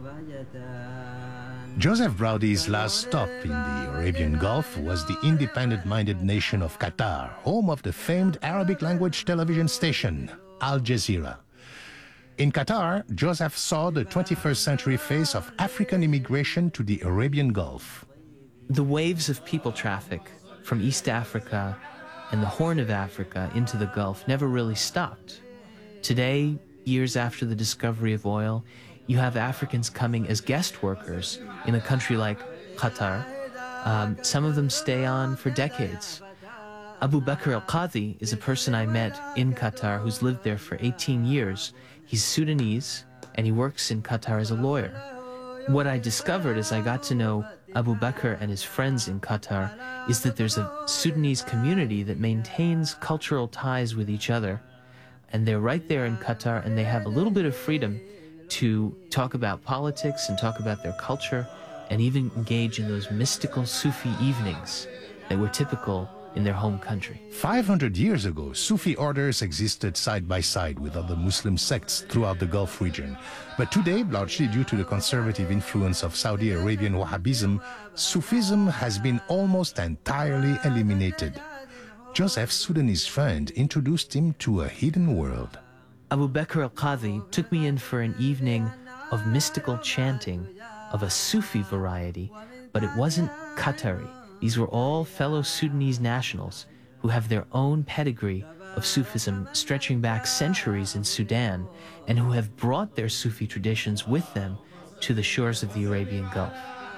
Joseph Braudy's last stop in the Arabian Gulf was the independent-minded nation of Qatar, home of the famed Arabic-language television station, Al Jazeera. In Qatar, Joseph saw the 21st century face of African immigration to the Arabian Gulf. The waves of people traffic from East Africa and the Horn of Africa into the Gulf never really stopped. Today, years after the discovery of oil, you have Africans coming as guest workers in a country like Qatar. Some of them stay on for decades. Abu Bakr al-Qadhi is a person I met in Qatar who's lived there for 18 years. He's Sudanese, and he works in Qatar as a lawyer. What I discovered as I got to know Abu Bakr and his friends in Qatar is that there's a Sudanese community that maintains cultural ties with each other, and they're right there in Qatar, and they have a little bit of freedom to talk about politics and talk about their culture and even engage in those mystical Sufi evenings that were typical in their home country. 500 years ago, Sufi orders existed side by side with other Muslim sects throughout the Gulf region. But today, largely due to the conservative influence of Saudi Arabian Wahhabism, Sufism has been almost entirely eliminated. Joseph's Sudanese friend introduced him to a hidden world. Abu Bakr al-Qadhi took me in for an evening of mystical chanting of a Sufi variety, but it wasn't Qatari. These were all fellow Sudanese nationals who have their own pedigree of Sufism stretching back centuries in Sudan and who have brought their Sufi traditions with them to the shores of the Arabian Gulf.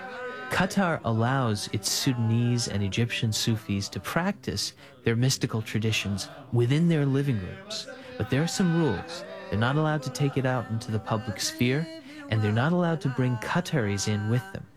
Qatar allows its Sudanese and Egyptian Sufis to practice their mystical traditions within their living rooms. But there are some rules. They're not allowed to take it out into the public sphere, and they're not allowed to bring Qataris in with them.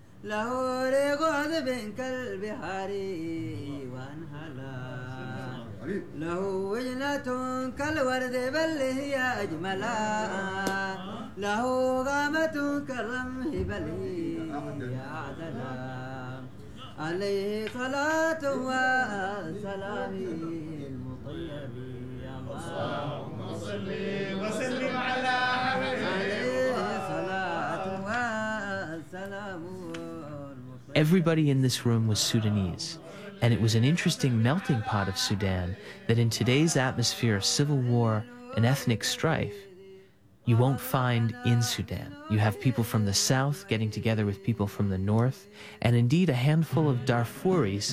Everybody in this room was Sudanese, and it was an interesting melting pot of Sudan that in today's atmosphere of civil war and ethnic strife, you won't find in Sudan. You have people from the south getting together with people from the north, and indeed a handful of Darfuris